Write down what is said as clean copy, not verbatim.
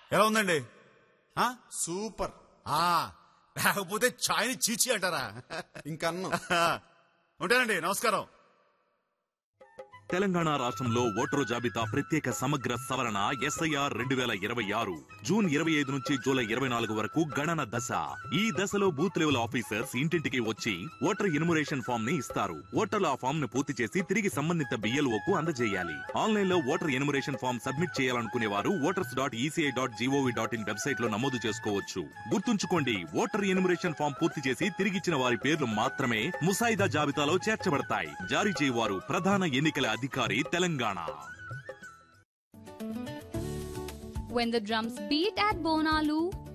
ఎలా ఉందండి? సూపర్. లేకపోతే ఛాయ్ని చీచి అంటారా? ఇంకన్ను. ఉంటానండి, నమస్కారం. తెలంగాణ రాష్ట్రంలో ఓటరు జాబితా ప్రత్యేక సమగ్ర సవరణ SIR 2026 జూన్ 25 నుంచి జూలై 24 వరకు గణన దశ. ఈ దశలో బూత్ లెవెల్ ఆఫీసర్స్ ఇంటింటికి వచ్చి ఓటర్ ఎన్యుమరేషన్ ఫామ్ ని ఇస్తారు. ఓటర్లు ఆ ఫామ్ ను పూర్తి చేసి తిరిగి సంబంధిత BLOకు అందజేయాలి. ఆన్లైన్ లో ఓటర్ ఎన్యుమరేషన్ ఫామ్ సబ్మిట్ చేయాలనుకునే వారు voters.eci.gov.in వెబ్సైట్ లో నమోదు చేసుకోవచ్చు. గుర్తుంచుకోండి, ఓటర్ ఎన్యుమరేషన్ ఫామ్ పూర్తి చేసి తిరిగిచ్చిన వారి పేర్లు మాత్రమే ముసాయిదా జాబితాలో చేర్చబడతాయి. జారీ చేయవారు ప్రధాన ఎన్నికల అధికారి Telangana. When the drums beat at Bonalu,